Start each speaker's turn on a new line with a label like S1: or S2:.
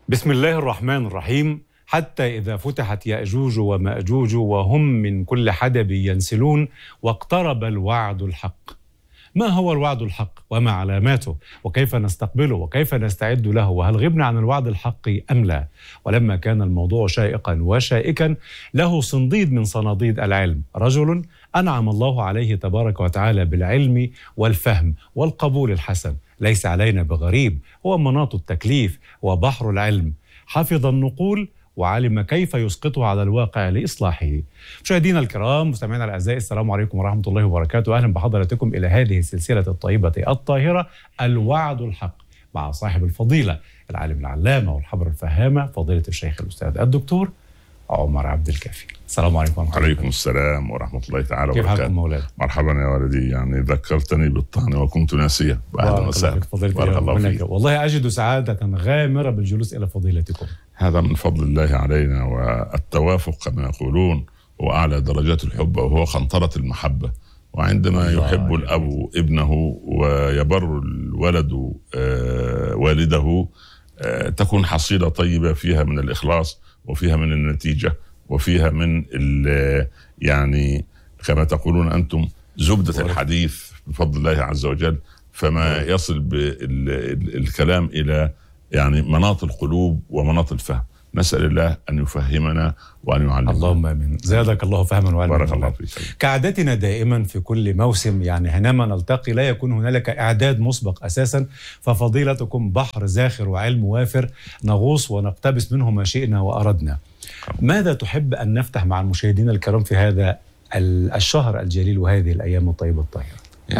S1: بسم الله الرحمن الرحيم. حتى إذا فتحت يأجوج ومأجوج وهم من كل حدب ينسلون واقترب الوعد الحق. ما هو الوعد الحق وما علاماته وكيف نستقبله وكيف نستعد له، وهل غبنا عن الوعد الحق أم لا؟ ولما كان الموضوع شائقا وشائكا له صنديد من صناديد العلم، رجل أنعم الله عليه تبارك وتعالى بالعلم والفهم والقبول الحسن، ليس علينا بغريب، هو مناط التكليف وبحر العلم، حفظ النقول وعلم كيف يسقطه على الواقع لإصلاحه. مشاهدينا الكرام، مستمعينا الأعزاء، السلام عليكم ورحمة الله وبركاته. أهلا بحضراتكم إلى هذه السلسلة الطيبة الطاهرة، الوعد الحق، مع صاحب الفضيلة العالم العلامة والحبر الفهامة فضيلة الشيخ الأستاذ الدكتور عمر عبد الكافي. السلام عليكم ورحمة الله.
S2: عليكم السلام ورحمة الله تعالى
S1: وبركاته. كيف
S2: حالكم
S1: مولانا؟
S2: مرحبا يا ولدي، يعني ذكرتني بالطعن وكنت ناسيا. أهلا وسهلا.
S1: بارك الله فيك. والله أجد سعادة غامرة بالجلوس إلى فضيلتكم.
S2: هذا من فضل الله علينا، والتوافق كما يقولون هو أعلى درجات الحب، وهو قنطرة المحبة. وعندما يحب الأب ابنه ويبر الولد والده تكون حصيلة طيبة فيها من الإخلاص وفيها من النتيجة وفيها من يعني كما تقولون أنتم زبدة الحديث بفضل الله عز وجل. فما يصل بالكلام إلى يعني مناط القلوب ومناط الفهم. نسأل الله أن يفهمنا وأن يعلمنا.
S1: اللهم آمين. زادك الله فهما وعلما.
S2: بارك الله فيك.
S1: كعادتنا دائما في كل موسم، يعني حينما نلتقي لا يكون هنالك إعداد مسبق أساسا، ففضيلتكم بحر زاخر وعلم وافر نغوص ونقتبس منه ما شئنا وأردنا. ماذا تحب أن نفتح مع المشاهدين الكرام في هذا الشهر الجليل وهذه الأيام الطيبة الطاهرة؟